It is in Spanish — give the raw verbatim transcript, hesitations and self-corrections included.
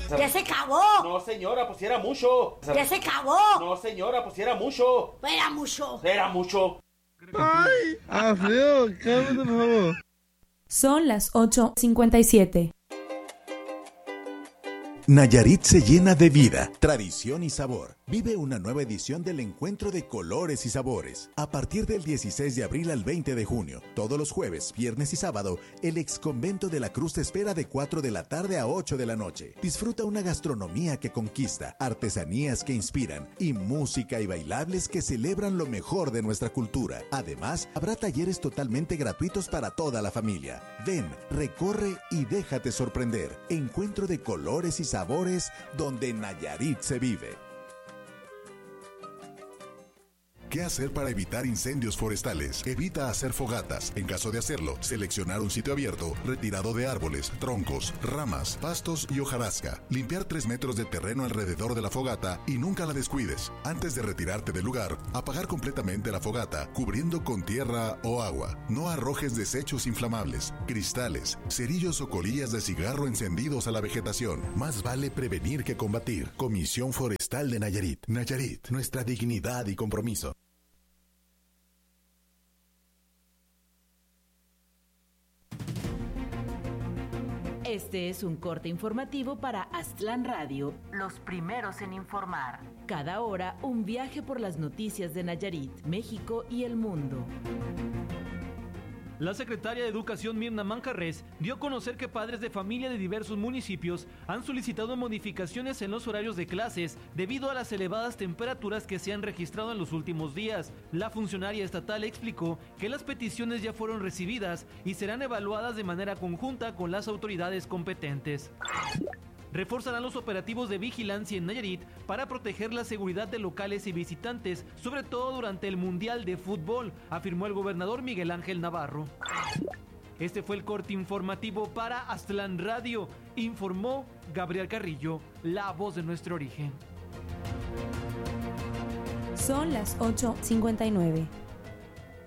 ¡Ya se acabó! No, señora, pues era mucho. ¡Ya se acabó! No, señora, pues era mucho. Era mucho. Era mucho. ¡Ay! ¡Ah, feo! ¡Cálmate, por favor! Son las ocho cincuenta y siete. Nayarit se llena de vida, tradición y sabor. Vive una nueva edición del Encuentro de Colores y Sabores. A partir del dieciséis de abril al veinte de junio, todos los jueves, viernes y sábado, el Exconvento de la Cruz te espera de cuatro de la tarde a ocho de la noche. Disfruta una gastronomía que conquista, artesanías que inspiran y música y bailables que celebran lo mejor de nuestra cultura. Además, habrá talleres totalmente gratuitos para toda la familia. Ven, recorre y déjate sorprender. Encuentro de Colores y Sabores. Sabores donde Nayarit se vive. ¿Qué hacer para evitar incendios forestales? Evita hacer fogatas. En caso de hacerlo, seleccionar un sitio abierto, retirado de árboles, troncos, ramas, pastos y hojarasca. Limpiar tres metros de terreno alrededor de la fogata y nunca la descuides. Antes de retirarte del lugar, apagar completamente la fogata, cubriendo con tierra o agua. No arrojes desechos inflamables, cristales, cerillos o colillas de cigarro encendidos a la vegetación. Más vale prevenir que combatir. Comisión Forestal de Nayarit. Nayarit, nuestra dignidad y compromiso. Este es un corte informativo para Aztlán Radio, los primeros en informar. Cada hora, un viaje por las noticias de Nayarit, México y el mundo. La secretaria de Educación, Mirna Manjarres, dio a conocer que padres de familia de diversos municipios han solicitado modificaciones en los horarios de clases debido a las elevadas temperaturas que se han registrado en los últimos días. La funcionaria estatal explicó que las peticiones ya fueron recibidas y serán evaluadas de manera conjunta con las autoridades competentes. Reforzarán los operativos de vigilancia en Nayarit para proteger la seguridad de locales y visitantes, sobre todo durante el Mundial de Fútbol, afirmó el gobernador Miguel Ángel Navarro. Este fue el corte informativo para Aztlán Radio, informó Gabriel Carrillo, la voz de nuestro origen. Son las ocho cincuenta y nueve.